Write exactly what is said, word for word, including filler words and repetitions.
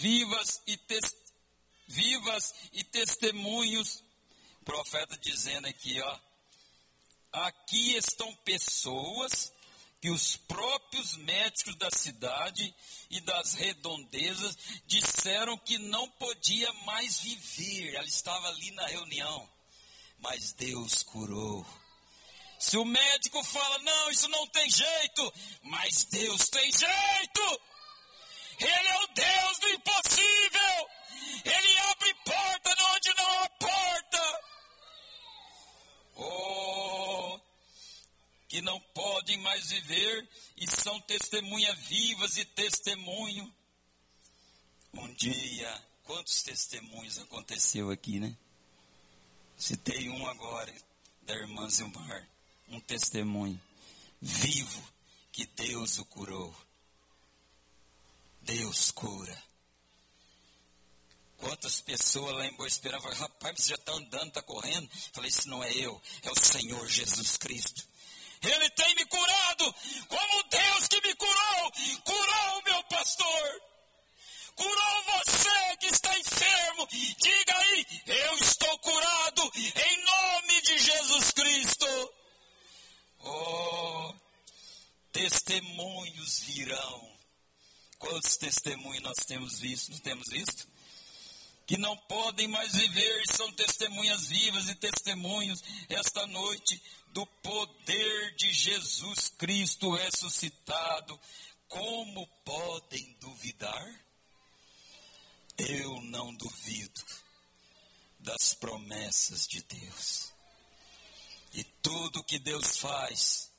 vivas e, tes, vivas e testemunhos. O profeta dizendo aqui, ó. Aqui estão pessoas que os próprios médicos da cidade e das redondezas disseram que não podia mais viver. Ela estava ali na reunião, mas Deus curou. Se o médico fala, não, isso não tem jeito, mas Deus tem jeito. Ele é o Deus do impossível. Ele abre porta onde não há porta. Oh, que não podem mais viver e são testemunhas vivas e testemunho. Um dia, quantos testemunhos aconteceu aqui, né? Citei um agora, da irmã Zilmar, um testemunho vivo que Deus o curou. Deus cura. Quantas pessoas lá em Boa Esperança falaram, rapaz, você já está andando, está correndo? Falei, isso não é eu, é o Senhor Jesus Cristo. Ele tem me curado, como Deus que me curou, curou o meu pastor, curou você que está enfermo. Diga aí, eu estou curado, em nome de Jesus Cristo. Oh, testemunhos virão. Quantos testemunhos nós temos visto, nós temos visto? Que não podem mais viver, são testemunhas vivas e testemunhos esta noite do poder de Jesus Cristo ressuscitado. Como podem duvidar? Eu não duvido das promessas de Deus. E tudo que Deus faz,